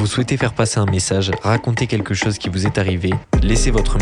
Vous souhaitez faire passer un message, raconter quelque chose qui vous est arrivé, laissez votre